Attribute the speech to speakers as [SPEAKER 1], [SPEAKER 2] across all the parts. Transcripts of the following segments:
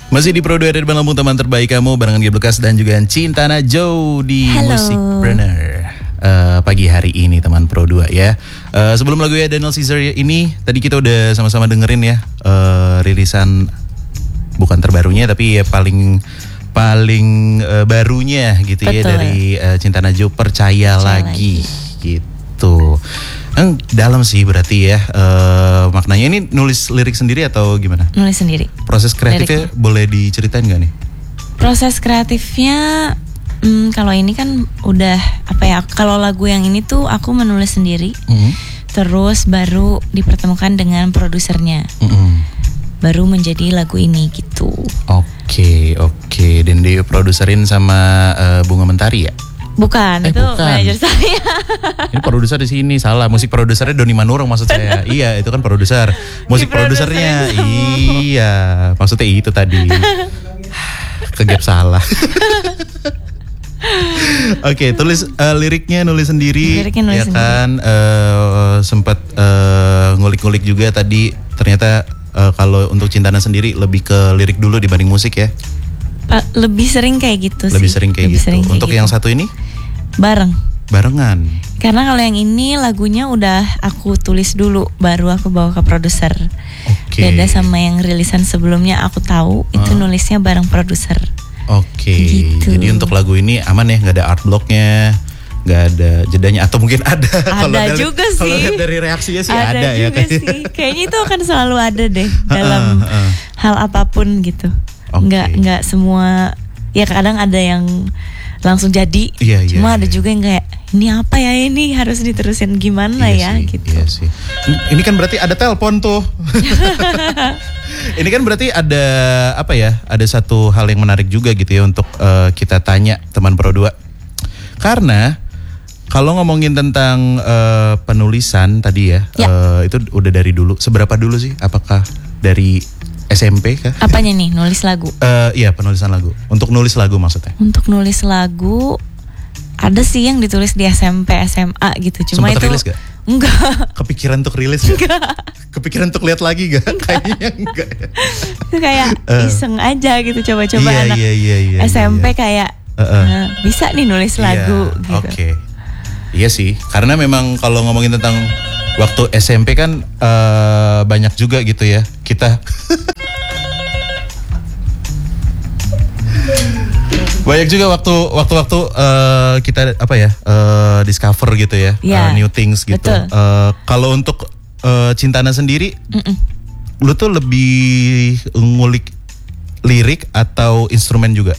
[SPEAKER 1] Masih di Pro 2 dari Lampung, teman terbaik kamu, barengan Geblekas dan juga Cinta Najwa di Musikpreneur pagi hari ini, teman Pro 2 ya. Sebelum lagu ya Daniel Caesar ini, tadi kita udah sama-sama dengerin ya rilisan, bukan terbarunya tapi ya paling barunya gitu. Betul. Ya dari Cinta Najwa, Percaya lagi gitu. Dalam sih berarti ya maknanya. Ini nulis lirik sendiri atau gimana?
[SPEAKER 2] Nulis sendiri.
[SPEAKER 1] Proses kreatifnya liriknya boleh diceritain gak nih?
[SPEAKER 2] Proses kreatifnya kalau ini kan udah kalau lagu yang ini tuh aku menulis sendiri, terus baru dipertemukan dengan produsernya, baru menjadi lagu ini gitu.
[SPEAKER 1] Oke. Dan diproduserin sama Bunga Mentari ya?
[SPEAKER 2] Bukan, itu manajer saya.
[SPEAKER 1] Ini produser di sini, salah. Musik produsernya Doni Manurung maksud saya. Iya, itu kan produser. Musik produsernya, iya. Maksudnya itu tadi. Kegap salah. Oke, tulis liriknya nulis sendiri. Ya kan, sempat ngulik-ngulik juga tadi. Ternyata kalau untuk Cintana sendiri lebih ke lirik dulu dibanding musik ya.
[SPEAKER 2] Lebih sering kayak gitu sih.
[SPEAKER 1] Lebih sering kayak gitu. Untuk yang satu ini? Barengan.
[SPEAKER 2] Karena kalau yang ini lagunya udah aku tulis dulu, baru aku bawa ke produser. Beda sama yang rilisan sebelumnya, aku tahu itu nulisnya bareng produser. Gitu.
[SPEAKER 1] Jadi untuk lagu ini aman ya, nggak ada art blocknya, nggak ada jedanya, atau mungkin ada.
[SPEAKER 2] Ada juga sih.
[SPEAKER 1] Kalau dari reaksinya sih ada ya.
[SPEAKER 2] Ada juga sih. Kayaknya itu akan selalu ada deh dalam hal apapun gitu. Nggak semua. Ya kadang ada yang langsung jadi. Cuma ada juga yang kayak ini apa ya, ini harus diterusin gimana gitu.
[SPEAKER 1] Iya sih. Ini kan berarti ada telepon tuh. Ini kan berarti ada ada satu hal yang menarik juga gitu ya untuk kita tanya teman Pro 2. Karena kalau ngomongin tentang penulisan tadi ya. Itu udah dari dulu. Seberapa dulu sih? Apakah dari SMP kah?
[SPEAKER 2] Apanya nih, nulis lagu?
[SPEAKER 1] Iya, penulisan lagu. Untuk nulis lagu maksudnya? Untuk
[SPEAKER 2] nulis lagu ada sih yang ditulis di SMP, SMA gitu. Cuma
[SPEAKER 1] sempet
[SPEAKER 2] itu
[SPEAKER 1] rilis gak?
[SPEAKER 2] Enggak.
[SPEAKER 1] Kepikiran untuk rilis gak? Enggak. Kepikiran untuk lihat lagi gak? Kayaknya enggak.
[SPEAKER 2] Itu kayak iseng aja gitu, coba-coba anak SMP kayak bisa nih nulis lagu gitu.
[SPEAKER 1] Iya sih, karena memang kalau ngomongin tentang waktu SMP kan banyak juga gitu ya kita. Banyak juga waktu kita discover gitu ya, new things gitu. Kalau untuk Cintana sendiri, lu tuh lebih ngulik lirik atau instrumen juga?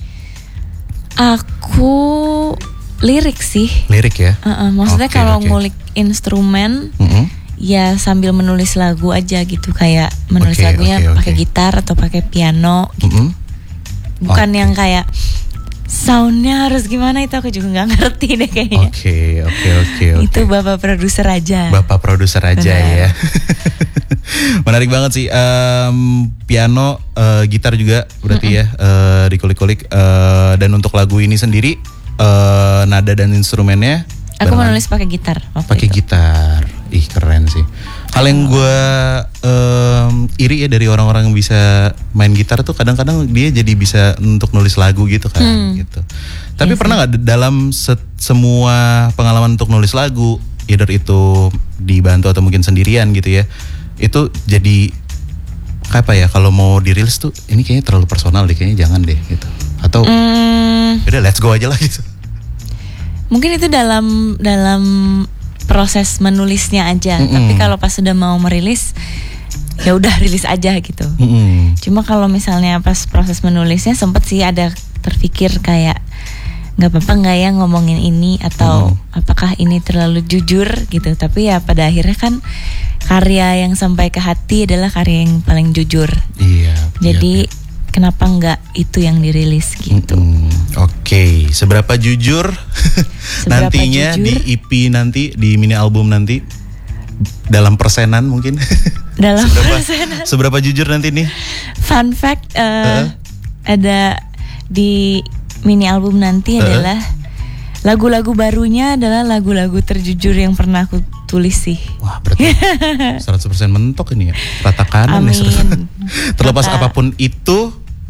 [SPEAKER 2] Aku lirik sih.
[SPEAKER 1] Lirik ya?
[SPEAKER 2] Maksudnya kalau ngulik instrumen, ya sambil menulis lagu aja gitu, kayak menulis lagunya pakai gitar atau pakai piano gitu. Bukan yang kayak soundnya harus gimana, itu aku juga nggak ngerti deh kayaknya. Oke. Itu bapak produser aja. Ya. Menarik banget sih. Piano, gitar juga berarti ya dikulik-kulik. Dan untuk lagu ini sendiri nada dan instrumennya aku menulis pakai gitar.
[SPEAKER 1] Gitar. Ih, keren sih. Hal yang gue iri ya dari orang-orang yang bisa main gitar tuh, kadang-kadang dia jadi bisa untuk nulis lagu gitu kan gitu. Tapi pernah nggak dalam semua pengalaman untuk nulis lagu, either itu dibantu atau mungkin sendirian gitu ya, itu jadi apa ya, kalau mau dirilis tuh ini kayaknya terlalu personal deh, kayaknya jangan deh gitu, atau udah let's go aja lah gitu.
[SPEAKER 2] Mungkin itu dalam proses menulisnya aja. Tapi kalau pas sudah mau merilis, ya udah rilis aja gitu. Cuma kalau misalnya pas proses menulisnya sempet sih ada terpikir kayak nggak apa-apa nggak ya ngomongin ini, atau apakah ini terlalu jujur gitu. Tapi ya pada akhirnya kan karya yang sampai ke hati adalah karya yang paling jujur. Jadi kenapa nggak itu yang dirilis gitu. Oke,
[SPEAKER 1] seberapa jujur nantinya di EP nanti, di mini album nanti, dalam persenan mungkin?
[SPEAKER 2] Dalam persenan.
[SPEAKER 1] Seberapa jujur nanti nih?
[SPEAKER 2] Fun fact, ada di mini album nanti adalah lagu-lagu barunya adalah lagu-lagu terjujur yang pernah aku tulis sih.
[SPEAKER 1] Wah, berarti 100% mentok ini ya. Rata kanan.
[SPEAKER 2] Amin.
[SPEAKER 1] Terlepas apapun itu,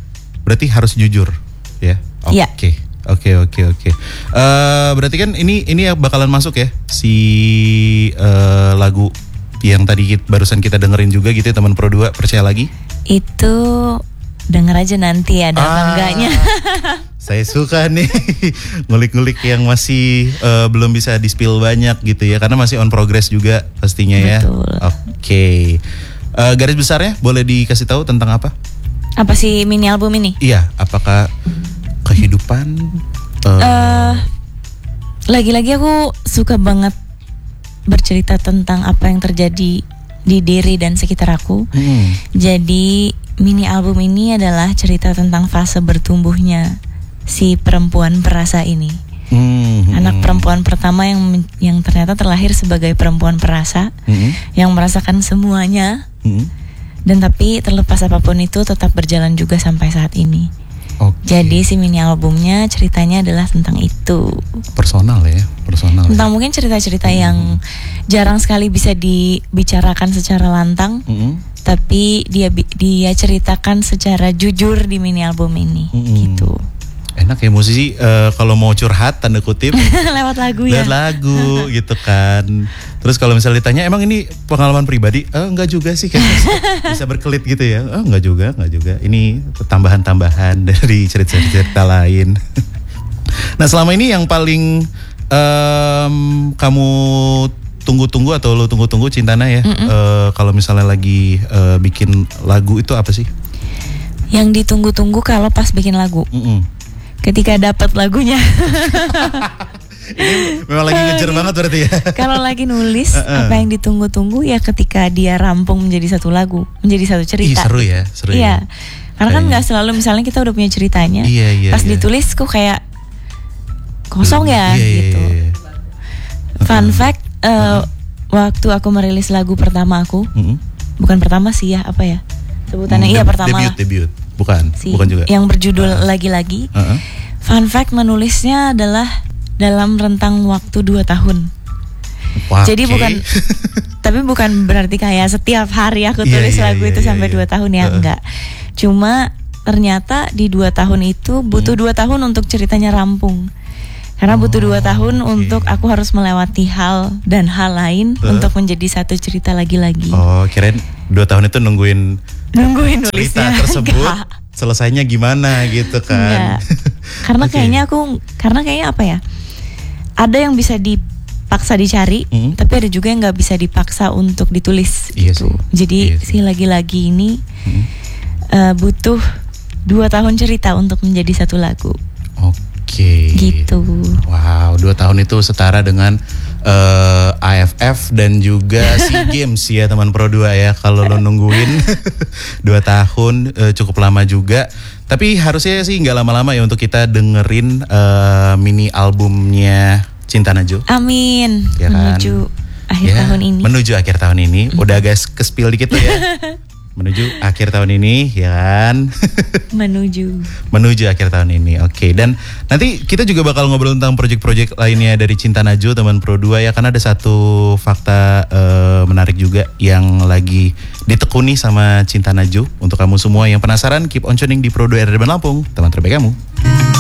[SPEAKER 1] berarti harus jujur, ya?
[SPEAKER 2] Iya.
[SPEAKER 1] Oke. Berarti kan ini bakalan masuk ya si lagu yang tadi barusan kita dengerin juga gitu ya, Teman Pro 2, Percaya Lagi.
[SPEAKER 2] Itu denger aja nanti ada apa enggaknya.
[SPEAKER 1] Saya suka nih ngulik-ngulik yang masih belum bisa di-spill banyak gitu ya, karena masih on progress juga pastinya ya.
[SPEAKER 2] Betul.
[SPEAKER 1] Oke. Garis besarnya boleh dikasih tahu tentang apa?
[SPEAKER 2] Apa sih mini album ini?
[SPEAKER 1] Iya, apakah kehidupan?
[SPEAKER 2] Lagi-lagi aku suka banget bercerita tentang apa yang terjadi di diri dan sekitar aku. Jadi mini album ini adalah cerita tentang fase bertumbuhnya si perempuan perasa ini. Anak perempuan pertama yang ternyata terlahir sebagai perempuan perasa, yang merasakan semuanya. Dan tapi terlepas apapun itu tetap berjalan juga sampai saat ini. Jadi si mini albumnya ceritanya adalah tentang itu.
[SPEAKER 1] Personal ya.
[SPEAKER 2] Tentang mungkin cerita-cerita yang jarang sekali bisa dibicarakan secara lantang. Tapi dia ceritakan secara jujur di mini album ini. Gitu.
[SPEAKER 1] Enak ya musisi kalau mau curhat tanda kutip
[SPEAKER 2] lewat lagu ya.
[SPEAKER 1] Lewat lagu gitu kan. Terus kalau misalnya ditanya emang ini pengalaman pribadi, enggak juga sih, kan bisa berkelit gitu ya. Enggak juga. Ini tambahan-tambahan dari cerita-cerita lain. Nah, selama ini yang paling kamu tunggu-tunggu atau lo tunggu-tunggu Cintana ya, kalau misalnya lagi bikin lagu itu apa sih?
[SPEAKER 2] Yang ditunggu-tunggu kalau pas bikin lagu. Ketika dapat lagunya.
[SPEAKER 1] Ini memang lagi ngejar banget berarti ya.
[SPEAKER 2] Kalau lagi nulis, apa yang ditunggu-tunggu ya ketika dia rampung menjadi satu lagu, menjadi satu cerita.
[SPEAKER 1] Seru ya.
[SPEAKER 2] Iya. Karena kan nggak selalu misalnya kita udah punya ceritanya, pas ditulis kok kayak kosong ya gitu. Fun fact, waktu aku merilis lagu pertama aku, bukan pertama sih ya, apa ya sebutannya? Pertama.
[SPEAKER 1] Debut. Bukan juga.
[SPEAKER 2] Yang berjudul Lagi-Lagi. Fun fact, menulisnya adalah dalam rentang waktu 2 tahun. Jadi bukan berarti kayak setiap hari aku tulis lagu itu sampai 2 tahun ya, enggak. Cuma ternyata di 2 tahun itu butuh 2 tahun untuk ceritanya rampung. Karena butuh 2 tahun untuk aku harus melewati hal lain untuk menjadi satu cerita lagi-lagi.
[SPEAKER 1] Kirain 2 tahun itu nungguin cerita
[SPEAKER 2] nulisnya
[SPEAKER 1] tersebut selesainya gimana gitu kan.
[SPEAKER 2] Karena kayaknya apa ya, ada yang bisa dipaksa dicari, tapi ada juga yang nggak bisa dipaksa untuk ditulis gitu. Jadi si Lagi-Lagi ini butuh 2 tahun cerita untuk menjadi satu lagu. Gitu.
[SPEAKER 1] Wow, 2 tahun itu setara dengan AFF dan juga SEA Games ya, Teman Pro 2 ya. Kalau lo nungguin 2 tahun cukup lama juga. Tapi harusnya sih nggak lama-lama ya untuk kita dengerin mini albumnya Cinta Najwa.
[SPEAKER 2] Amin.
[SPEAKER 1] Ya kan?
[SPEAKER 2] Menuju akhir tahun ini.
[SPEAKER 1] Menuju akhir tahun ini. Udah guys, ke-spill dikit tuh ya. Menuju akhir tahun ini, ya kan? Menuju akhir tahun ini. Oke. Dan nanti kita juga bakal ngobrol tentang project-project lainnya dari Cinta Najwa, Teman Pro 2 ya. Karena ada satu fakta menarik juga yang lagi ditekuni sama Cinta Najwa. Untuk kamu semua yang penasaran, keep on tuning di Pro 2 RRI Lampung, teman terbaik kamu.